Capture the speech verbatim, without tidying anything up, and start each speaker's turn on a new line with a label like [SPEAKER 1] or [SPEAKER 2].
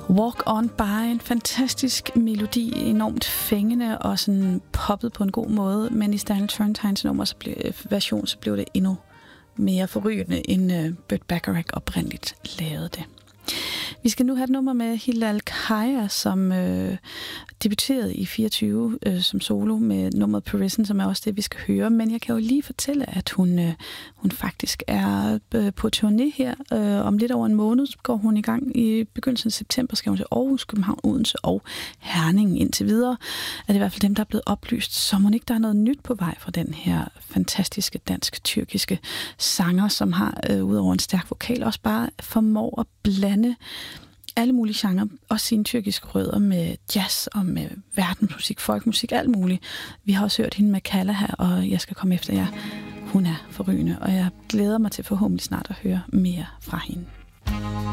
[SPEAKER 1] Walk On By, en fantastisk melodi, enormt fængende og sådan poppet på en god måde, men i Stanley Turrentines nummer, så blev, version, så blev det endnu mere forrygende, end uh, Burt Bacharach oprindeligt lavede det. Vi skal nu have et nummer med Hilal Kaya, som øh, debuterede i fireogtyve øh, som solo med nummeret Parisian, som er også det, vi skal høre. Men jeg kan jo lige fortælle, at hun, øh, hun faktisk er øh, på turné her. Øh, om lidt over en måned går hun i gang. I begyndelsen af september skal hun til Aarhus, København, Odense og Herning. Indtil videre er det i hvert fald dem, der er blevet oplyst. Så må ikke der er noget nyt på vej fra den her fantastiske dansk-tyrkiske sanger, som har øh, udover en stærk vokal også bare formår at blande alle mulige genrer, også sine tyrkiske rødder med jazz og med verdensmusik, folkmusik, alt muligt. Vi har også hørt hende med Kalla her, og jeg skal komme efter jer. Hun er forrygende, og jeg glæder mig til forhåbentlig snart at høre mere fra hende.